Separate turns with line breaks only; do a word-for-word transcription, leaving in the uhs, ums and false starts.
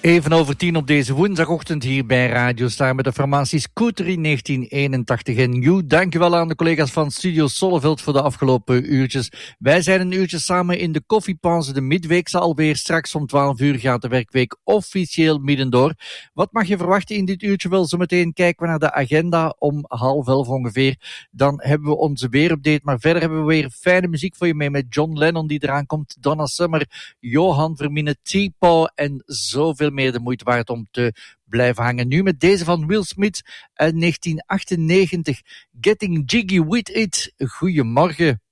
Even over tien op deze woensdagochtend hier bij Radio Star met de formatie Scooter in negentien eenentachtig. En you, dankjewel aan de collega's van Studio Solleveld voor de afgelopen uurtjes. Wij zijn een uurtje samen in de koffiepauze, de midweekse alweer. Straks om twaalf uur gaat de werkweek officieel middendoor. Wat mag je verwachten in dit uurtje? Wel, zometeen kijken we naar de agenda om half elf ongeveer. Dan hebben we onze weerupdate, maar verder hebben we weer fijne muziek voor je mee met John Lennon die eraan komt, Donna Summer, Johan Vermine, T-Paw en zoveel meer. De moeite waard om te blijven hangen. Nu met deze van Will Smith uit negentien achtennegentig. Getting Jiggy With It. Goedemorgen.